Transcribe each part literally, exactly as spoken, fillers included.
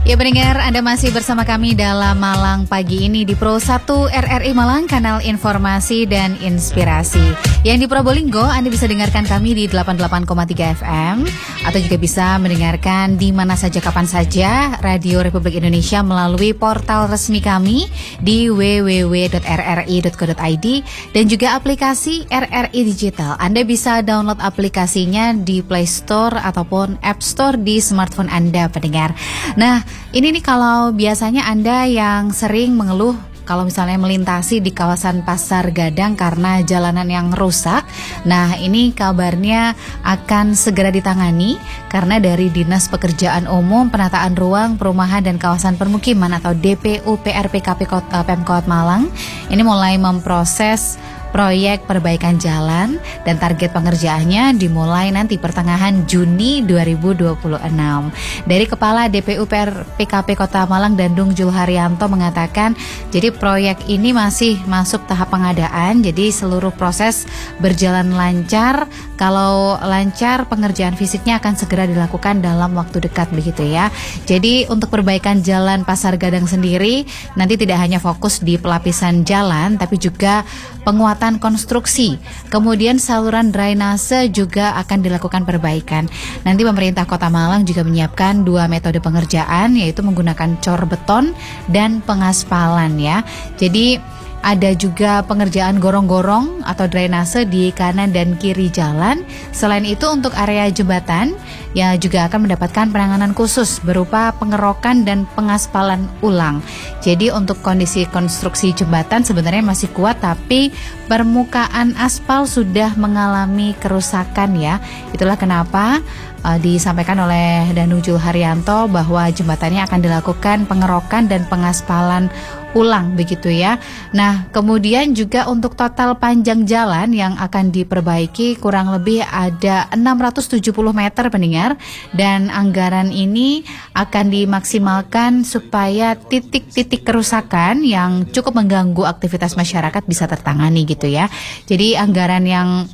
Ya pendengar, Anda masih bersama kami dalam Malang pagi ini di Pro satu R R I Malang, kanal informasi dan inspirasi. Yang di Probolinggo, Anda bisa dengarkan kami di delapan puluh delapan koma tiga F M atau juga bisa mendengarkan di mana saja kapan saja Radio Republik Indonesia melalui portal resmi kami di w w w titik r r i titik co titik i d dan juga aplikasi R R I Digital. Anda bisa download aplikasinya di Play Store ataupun App Store di smartphone Anda, pendengar. Nah, ini nih kalau biasanya Anda yang sering mengeluh kalau misalnya melintasi di kawasan Pasar Gadang karena jalanan yang rusak. Nah, ini kabarnya akan segera ditangani karena dari Dinas Pekerjaan Umum, Penataan Ruang, Perumahan dan Kawasan Permukiman atau D P U P R P K P Kota Pemkot Malang ini mulai memproses proyek perbaikan jalan dan target pengerjaannya dimulai nanti pertengahan Juni dua ribu dua puluh enam. Dari Kepala D P U P R P K P Kota Malang Dandung Julharyanto mengatakan, jadi proyek ini masih masuk tahap pengadaan, jadi seluruh proses berjalan lancar. Kalau lancar, pengerjaan fisiknya akan segera dilakukan dalam waktu dekat begitu ya. Jadi untuk perbaikan jalan Pasar Gadang sendiri nanti tidak hanya fokus di pelapisan jalan, tapi juga penguatan konstruksi, kemudian saluran drainase juga akan dilakukan perbaikan. Nanti pemerintah Kota Malang juga menyiapkan dua metode pengerjaan, yaitu menggunakan cor beton dan pengaspalan ya. Jadi ada juga pengerjaan gorong-gorong atau drainase di kanan dan kiri jalan. Selain itu untuk area jembatan ya juga akan mendapatkan penanganan khusus berupa pengerokan dan pengaspalan ulang. Jadi untuk kondisi konstruksi jembatan sebenarnya masih kuat, tapi permukaan aspal sudah mengalami kerusakan ya. Itulah kenapa uh, disampaikan oleh Dandung Julharyanto bahwa jembatannya akan dilakukan pengerokan dan pengaspalan ulang begitu ya. Nah, kemudian juga untuk total panjang jalan yang akan diperbaiki kurang lebih ada enam ratus tujuh puluh meter pendengar, dan anggaran ini akan dimaksimalkan supaya titik-titik kerusakan yang cukup mengganggu aktivitas masyarakat bisa tertangani gitu ya. Jadi anggaran yang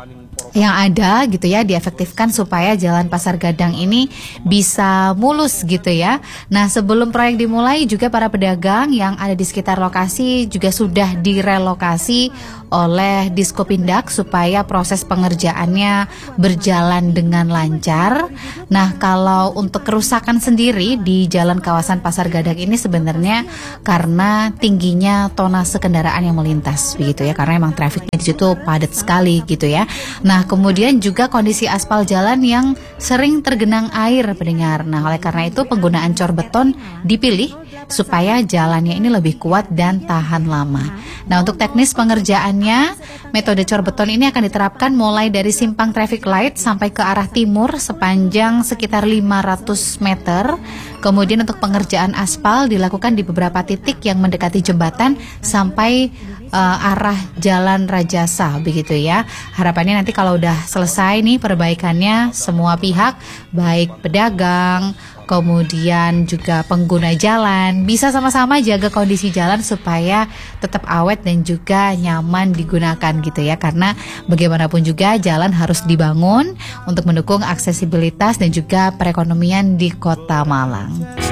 yang ada gitu ya diefektifkan supaya jalan Pasar Gadang ini bisa mulus gitu ya. Nah, sebelum proyek dimulai juga para pedagang yang ada di sekitar lokasi juga sudah direlokasi oleh Diskopindak supaya proses pengerjaannya berjalan dengan lancar. Nah, kalau untuk kerusakan sendiri di jalan kawasan Pasar Gadang ini sebenarnya karena tingginya tonase kendaraan yang melintas begitu ya, karena emang trafiknya di situ padat sekali gitu ya. Nah, kemudian juga kondisi aspal jalan yang sering tergenang air pendengar. Nah, oleh karena itu penggunaan cor beton dipilih supaya jalannya ini lebih kuat dan tahan lama. Nah, untuk teknis pengerjaannya, metode cor beton ini akan diterapkan mulai dari simpang traffic light sampai ke arah timur sepanjang sekitar lima ratus meter. Kemudian untuk pengerjaan aspal dilakukan di beberapa titik yang mendekati jembatan sampai uh, arah Jalan Rajasa begitu ya. Harapannya nanti kalau udah selesai nih perbaikannya, semua pihak baik pedagang, kemudian juga pengguna jalan bisa sama-sama jaga kondisi jalan supaya tetap awet dan juga nyaman digunakan gitu ya. Karena bagaimanapun juga jalan harus dibangun untuk mendukung aksesibilitas dan juga perekonomian di Kota Malang.